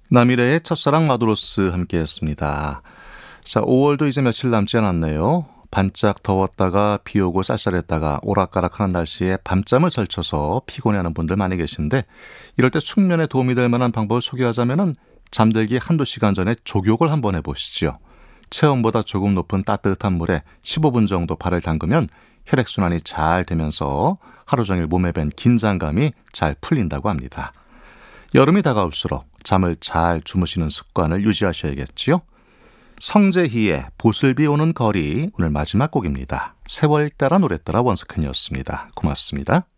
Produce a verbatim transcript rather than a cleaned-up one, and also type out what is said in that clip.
남일의 첫사랑 마두로스 함께했습니다. 자, 오월도 이제 며칠 남지 않았네요. 반짝 더웠다가 비 오고 쌀쌀했다가 오락가락하는 날씨에 밤잠을 설쳐서 피곤해하는 분들 많이 계신데, 이럴 때 숙면에 도움이 될 만한 방법을 소개하자면은 잠들기 한두 시간 전에 족욕을 한번 해보시죠. 체온보다 조금 높은 따뜻한 물에 십오 분 정도 발을 담그면 혈액순환이 잘 되면서 하루 종일 몸에 밴 긴장감이 잘 풀린다고 합니다. 여름이 다가올수록 잠을 잘 주무시는 습관을 유지하셔야겠지요. 성재희의 보슬비 오는 거리, 오늘 마지막 곡입니다. 세월 따라 노래 따라 원석현이었습니다. 고맙습니다.